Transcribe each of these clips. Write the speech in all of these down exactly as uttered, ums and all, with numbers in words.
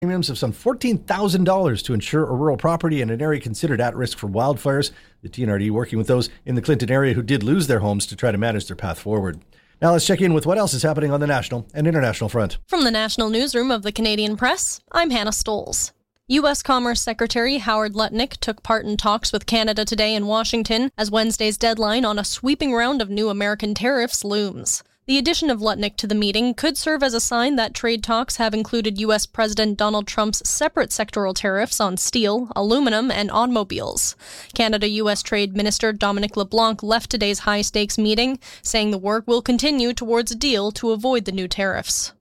Premiums of some fourteen thousand dollars to insure a rural property in an area considered at risk for wildfires. The T N R D working with those in the Clinton area who did lose their homes to try to manage their path forward. Now let's check in with what else is happening on the national and international front. From the National Newsroom of the Canadian Press, I'm Hannah Stoles. U S Commerce Secretary Howard Lutnick took part in talks with Canada today in Washington as Wednesday's deadline on a sweeping round of new American tariffs looms. The addition of Lutnick to the meeting could serve as a sign that trade talks have included U S President Donald Trump's separate sectoral tariffs on steel, aluminum, and automobiles. Canada-U S Trade Minister Dominic LeBlanc left today's high-stakes meeting, saying the work will continue towards a deal to avoid the new tariffs.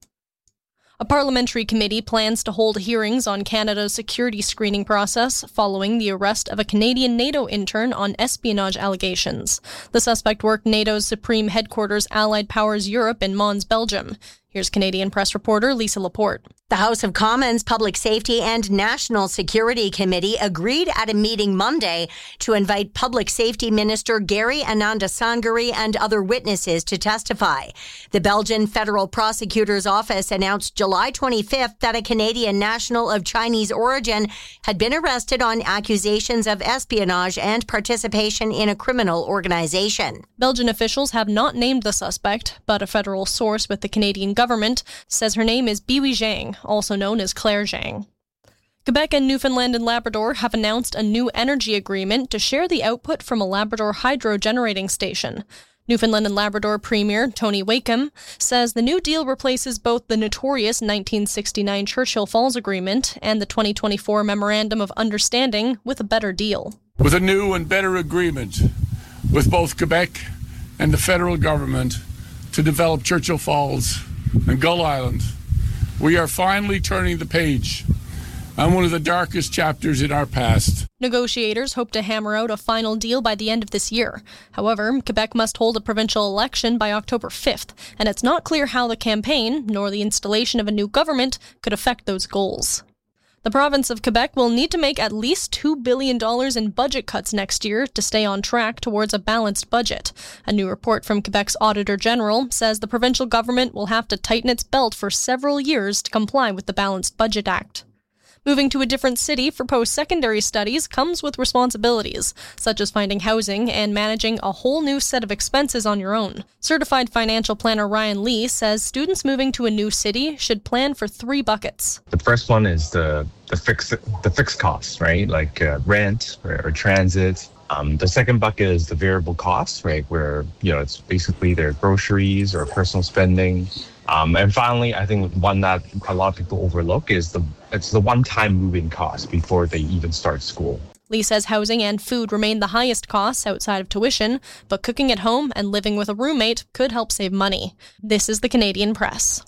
A parliamentary committee plans to hold hearings on Canada's security screening process following the arrest of a Canadian NATO intern on espionage allegations. The suspect worked NATO's Supreme Headquarters Allied Powers Europe in Mons, Belgium. Here's Canadian Press reporter Lisa Laporte. The House of Commons Public Safety and National Security Committee agreed at a meeting Monday to invite Public Safety Minister Gary Anandasangari and other witnesses to testify. The Belgian Federal Prosecutor's Office announced July twenty-fifth that a Canadian national of Chinese origin had been arrested on accusations of espionage and participation in a criminal organization. Belgian officials have not named the suspect, but a federal source with the Canadian government says her name is Biwi Zhang, also known as Claire Zhang. Quebec and Newfoundland and Labrador have announced a new energy agreement to share the output from a Labrador hydro generating station. Newfoundland and Labrador Premier Tony Wakeham says the new deal replaces both the notorious nineteen sixty-nine Churchill Falls Agreement and the twenty twenty-four Memorandum of Understanding with a better deal. With a new and better agreement with both Quebec and the federal government to develop Churchill Falls and Gull Island, we are finally turning the page on one of the darkest chapters in our past. Negotiators hope to hammer out a final deal by the end of this year. However, Quebec must hold a provincial election by October fifth, and it's not clear how the campaign, nor the installation of a new government, could affect those goals. The province of Quebec will need to make at least two billion dollars in budget cuts next year to stay on track towards a balanced budget. A new report from Quebec's Auditor General says the provincial government will have to tighten its belt for several years to comply with the Balanced Budget Act. Moving to a different city for post-secondary studies comes with responsibilities, such as finding housing and managing a whole new set of expenses on your own. Certified financial planner Ryan Lee says students moving to a new city should plan for three buckets. The first one is the the fixed the fixed costs, right? Like uh, rent or, or transit. Um, the second bucket is the variable costs, right? Where, you know, it's basically their groceries or personal spending. Um, and finally, I think one that a lot of people overlook is the it's the one-time moving cost before they even start school. Lee says housing and food remain the highest costs outside of tuition, but cooking at home and living with a roommate could help save money. This is the Canadian Press.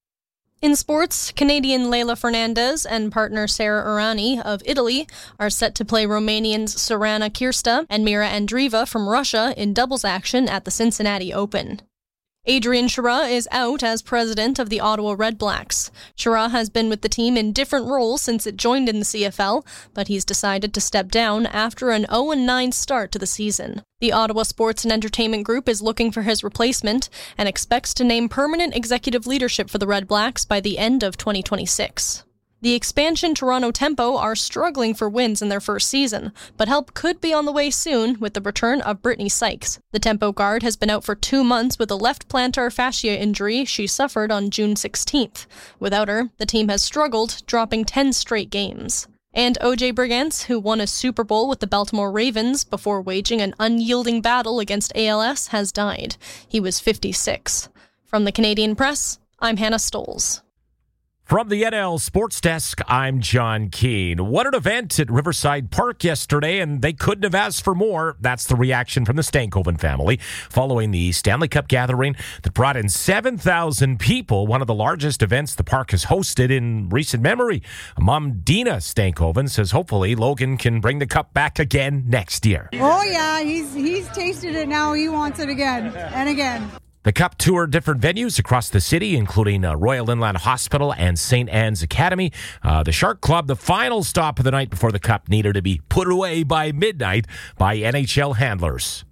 In sports, Canadian Leylah Fernandez and partner Sara Errani of Italy are set to play Romanians Sorana Kirsta and Mira Andreeva from Russia in doubles action at the Cincinnati Open. Adrian Chara is out as president of the Ottawa Red Blacks. Chara has been with the team in different roles since it joined in the C F L, but he's decided to step down after an oh and nine start to the season. The Ottawa Sports and Entertainment Group is looking for his replacement and expects to name permanent executive leadership for the Red Blacks by the end of twenty twenty-six. The expansion Toronto Tempo are struggling for wins in their first season, but help could be on the way soon with the return of Brittany Sykes. The Tempo guard has been out for two months with a left plantar fascia injury she suffered on June sixteenth. Without her, the team has struggled, dropping ten straight games. And O J Brigance, who won a Super Bowl with the Baltimore Ravens before waging an unyielding battle against A L S, has died. He was fifty-six. From the Canadian Press, I'm Hannah Stoles. From the N L Sports Desk, I'm John Keane. What an event at Riverside Park yesterday, and they couldn't have asked for more. That's the reaction from the Stankoven family following the Stanley Cup gathering that brought in seven thousand people, one of the largest events the park has hosted in recent memory. Mom Dina Stankoven says hopefully Logan can bring the cup back again next year. Oh, yeah, he's, he's tasted it now. He wants it again and again. The Cup toured different venues across the city, including uh, Royal Inland Hospital and Saint Anne's Academy. Uh, the Shark Club, the final stop of the night before the Cup, needed to be put away by midnight by N H L handlers.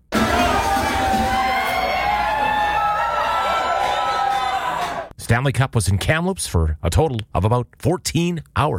Stanley Cup was in Kamloops for a total of about fourteen hours.